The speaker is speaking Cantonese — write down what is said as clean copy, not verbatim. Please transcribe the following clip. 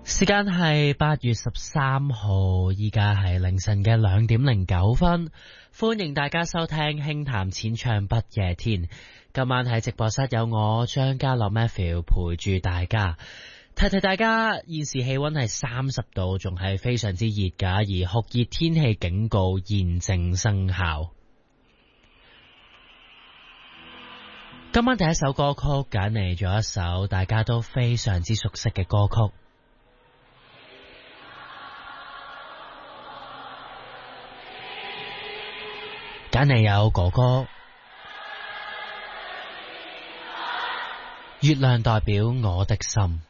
時間係8月13號，依家係凌晨嘅2:09。歡迎大家收聽輕談淺唱不夜天。今晚喺直播室有我張家樂 Matthew 陪住大家。提提大家，現時氣溫係30度，仲係非常之熱㗎，而酷熱天氣警告現正生效。今晚第一首歌曲揀嚟咗一首大家都非常之熟悉嘅歌曲。揀嚟有哥哥，月亮代表我的心。